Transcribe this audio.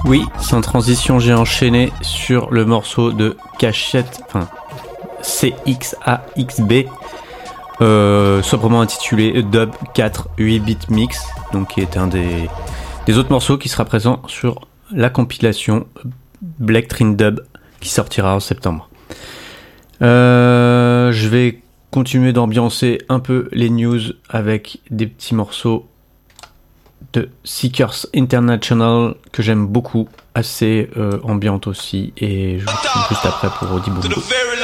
Oui, sans transition, j'ai enchaîné sur le morceau de Cachette, enfin CXAXB, sobrement intitulé Dub 4 8-bit Mix, donc qui est un des autres morceaux qui sera présent sur la compilation Black Train Dub qui sortira en septembre. Je vais continuer d'ambiancer un peu les news avec des petits morceaux de Seekers International que j'aime beaucoup, assez ambiante aussi, et je vous retrouve juste après pour Audi Boom.